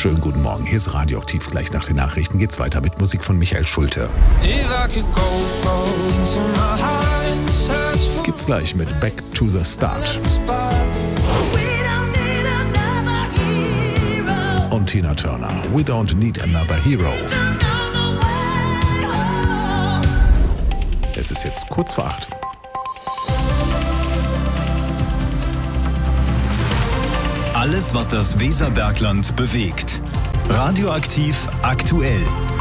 Schönen guten Morgen, hier ist Radioaktiv. Gleich nach den Nachrichten geht's weiter mit Musik von Michael Schulte. Gibt's gleich mit Back to the Start. Und Tina Turner, We Don't Need Another Hero. Es ist jetzt kurz vor 8. Alles, was das Weserbergland bewegt. Radioaktiv aktuell.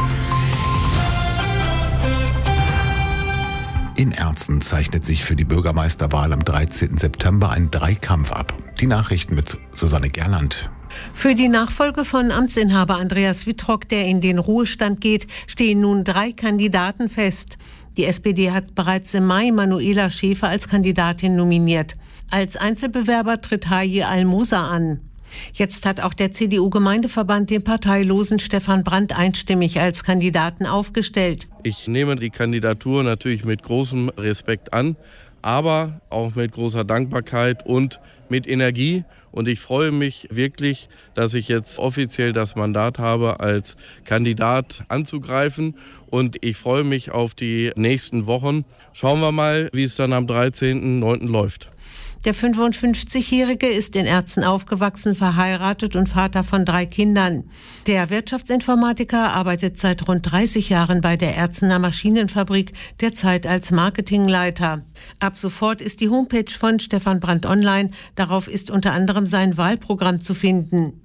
In Erzen zeichnet sich für die Bürgermeisterwahl am 13. September ein Dreikampf ab. Die Nachrichten mit Susanne Gerland. Für die Nachfolge von Amtsinhaber Andreas Wittrock, der in den Ruhestand geht, stehen nun 3 Kandidaten fest. Die SPD hat bereits im Mai Manuela Schäfer als Kandidatin nominiert. Als Einzelbewerber tritt Haji Al-Musa an. Jetzt hat auch der CDU-Gemeindeverband den parteilosen Stefan Brandt einstimmig als Kandidaten aufgestellt. Ich nehme die Kandidatur natürlich mit großem Respekt an, aber auch mit großer Dankbarkeit und mit Energie. Und ich freue mich wirklich, dass ich jetzt offiziell das Mandat habe, als Kandidat anzugreifen. Und ich freue mich auf die nächsten Wochen. Schauen wir mal, wie es dann am 13.09. läuft. Der 55-Jährige ist in Erzen aufgewachsen, verheiratet und Vater von 3 Kindern. Der Wirtschaftsinformatiker arbeitet seit rund 30 Jahren bei der Erzener Maschinenfabrik, derzeit als Marketingleiter. Ab sofort ist die Homepage von Stefan Brandt online. Darauf ist unter anderem sein Wahlprogramm zu finden.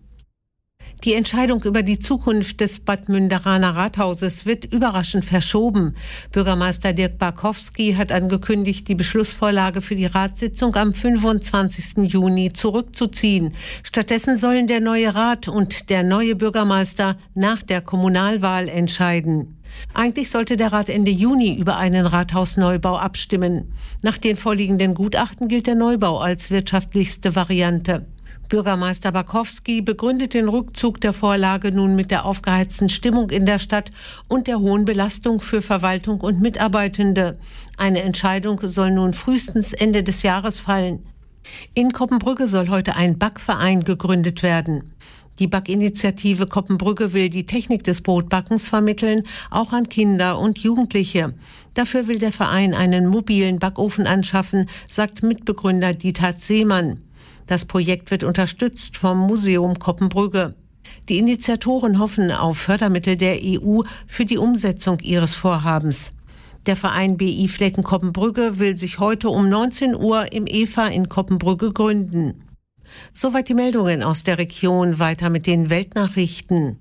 Die Entscheidung über die Zukunft des Bad Münderaner Rathauses wird überraschend verschoben. Bürgermeister Dirk Barkowski hat angekündigt, die Beschlussvorlage für die Ratssitzung am 25. Juni zurückzuziehen. Stattdessen sollen der neue Rat und der neue Bürgermeister nach der Kommunalwahl entscheiden. Eigentlich sollte der Rat Ende Juni über einen Rathausneubau abstimmen. Nach den vorliegenden Gutachten gilt der Neubau als wirtschaftlichste Variante. Bürgermeister Barkowski begründet den Rückzug der Vorlage nun mit der aufgeheizten Stimmung in der Stadt und der hohen Belastung für Verwaltung und Mitarbeitende. Eine Entscheidung soll nun frühestens Ende des Jahres fallen. In Koppenbrügge soll heute ein Backverein gegründet werden. Die Backinitiative Koppenbrügge will die Technik des Brotbackens vermitteln, auch an Kinder und Jugendliche. Dafür will der Verein einen mobilen Backofen anschaffen, sagt Mitbegründer Dieter Seemann. Das Projekt wird unterstützt vom Museum Koppenbrügge. Die Initiatoren hoffen auf Fördermittel der EU für die Umsetzung ihres Vorhabens. Der Verein BI Flecken Koppenbrügge will sich heute um 19 Uhr im EFA in Koppenbrügge gründen. Soweit die Meldungen aus der Region. Weiter mit den Weltnachrichten.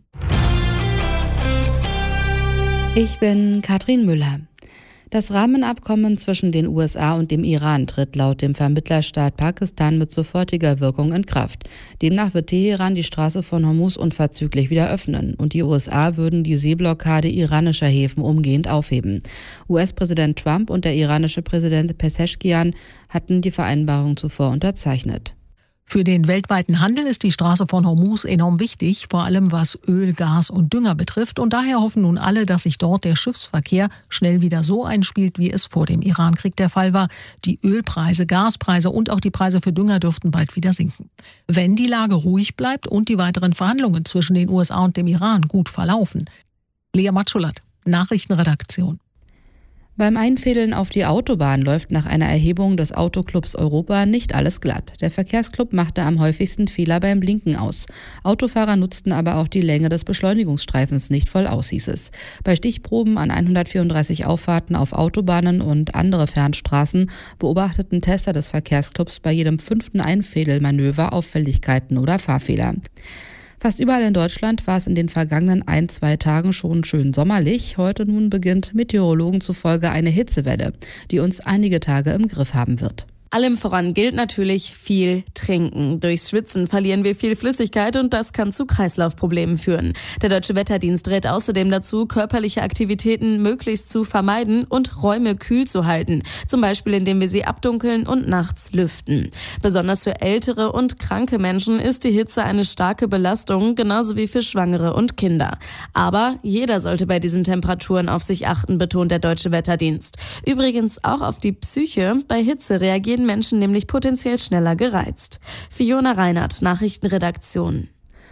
Ich bin Katrin Müller. Das Rahmenabkommen zwischen den USA und dem Iran tritt laut dem Vermittlerstaat Pakistan mit sofortiger Wirkung in Kraft. Demnach wird Teheran die Straße von Hormuz unverzüglich wieder öffnen und die USA würden die Seeblockade iranischer Häfen umgehend aufheben. US-Präsident Trump und der iranische Präsident Pezeshkian hatten die Vereinbarung zuvor unterzeichnet. Für den weltweiten Handel ist die Straße von Hormuz enorm wichtig, vor allem was Öl, Gas und Dünger betrifft. Und daher hoffen nun alle, dass sich dort der Schiffsverkehr schnell wieder so einspielt, wie es vor dem Irankrieg der Fall war. Die Ölpreise, Gaspreise und auch die Preise für Dünger dürften bald wieder sinken. Wenn die Lage ruhig bleibt und die weiteren Verhandlungen zwischen den USA und dem Iran gut verlaufen. Lea Matschulat, Nachrichtenredaktion. Beim Einfädeln auf die Autobahn läuft nach einer Erhebung des Autoclubs Europa nicht alles glatt. Der Verkehrsclub machte am häufigsten Fehler beim Blinken aus. Autofahrer nutzten aber auch die Länge des Beschleunigungsstreifens nicht voll aus, hieß es. Bei Stichproben an 134 Auffahrten auf Autobahnen und andere Fernstraßen beobachteten Tester des Verkehrsclubs bei jedem 5. Einfädelmanöver Auffälligkeiten oder Fahrfehler. Fast überall in Deutschland war es in den vergangenen 1-2 Tagen schon schön sommerlich. Heute nun beginnt Meteorologen zufolge eine Hitzewelle, die uns einige Tage im Griff haben wird. Allem voran gilt natürlich viel trinken. Durchs Schwitzen verlieren wir viel Flüssigkeit und das kann zu Kreislaufproblemen führen. Der Deutsche Wetterdienst rät außerdem dazu, körperliche Aktivitäten möglichst zu vermeiden und Räume kühl zu halten. Zum Beispiel, indem wir sie abdunkeln und nachts lüften. Besonders für ältere und kranke Menschen ist die Hitze eine starke Belastung, genauso wie für Schwangere und Kinder. Aber jeder sollte bei diesen Temperaturen auf sich achten, betont der Deutsche Wetterdienst. Übrigens auch auf die Psyche. Bei Hitze reagieren Menschen nämlich potenziell schneller gereizt. Fiona Reinhardt, Nachrichtenredaktion.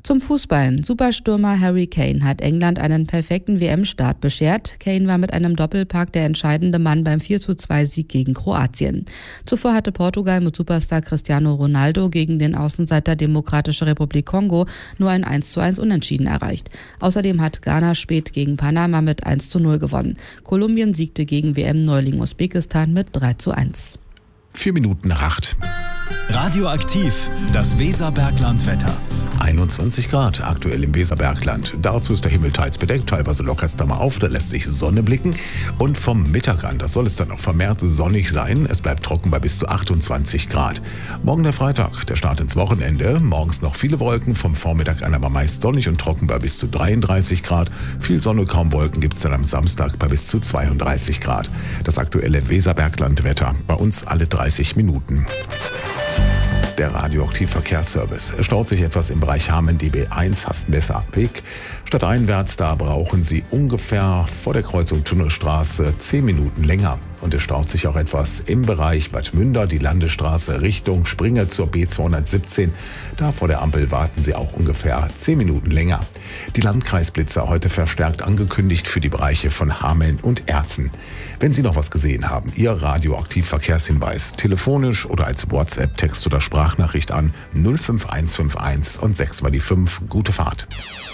Zum Fußball. Superstürmer Harry Kane hat England einen perfekten WM-Start beschert. Kane war mit einem Doppelpack der entscheidende Mann beim 4:2-Sieg gegen Kroatien. Zuvor hatte Portugal mit Superstar Cristiano Ronaldo gegen den Außenseiter Demokratische Republik Kongo nur ein 1:1 Unentschieden erreicht. Außerdem hat Ghana spät gegen Panama mit 1:0 gewonnen. Kolumbien siegte gegen WM-Neuling Usbekistan mit 3:1. 7:08. Radioaktiv, das Weserbergland-Wetter. 21 Grad aktuell im Weserbergland. Dazu ist der Himmel teils bedeckt, teilweise lockert es da mal auf, da lässt sich Sonne blicken. Und vom Mittag an, das soll es dann auch vermehrt sonnig sein. Es bleibt trocken bei bis zu 28 Grad. Morgen der Freitag, der Start ins Wochenende. Morgens noch viele Wolken, vom Vormittag an aber meist sonnig und trocken bei bis zu 33 Grad. Viel Sonne, kaum Wolken gibt es dann am Samstag bei bis zu 32 Grad. Das aktuelle Weserbergland-Wetter bei uns alle 30 Minuten. Der Radioaktiv-Verkehrsservice. Es staut sich etwas im Bereich Hameln DB1 Hastenbesser-Weg. Stadteinwärts, da brauchen Sie ungefähr vor der Kreuzung Tunnelstraße 10 Minuten länger. Und es staut sich auch etwas im Bereich Bad Münder, die Landesstraße Richtung Springe zur B217. Da vor der Ampel warten Sie auch ungefähr 10 Minuten länger. Die Landkreisblitzer heute verstärkt angekündigt für die Bereiche von Hameln und Erzen. Wenn Sie noch was gesehen haben, Ihr Radioaktiv-Verkehrshinweis telefonisch oder als WhatsApp, Text oder Sprachnachricht an 05151 und 6 mal die 5. Gute Fahrt.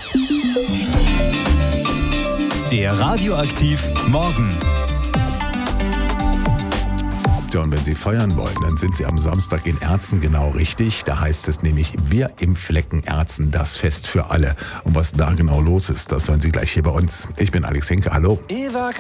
Der Radioaktiv Morgen. Ja, und wenn Sie feiern wollen, dann sind Sie am Samstag in Erzen genau richtig. Da heißt es nämlich Wir im Flecken Erzen, das Fest für alle. Und was da genau los ist, das hören Sie gleich hier bei uns. Ich bin Alex Henke, hallo.